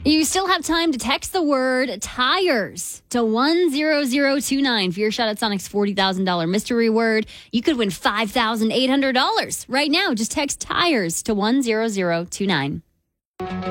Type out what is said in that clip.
You still have time to text the word tires to 10029 for your shot at Sonic's $40,000 mystery word. You could win $5,800 right now. Just text tires to 10029.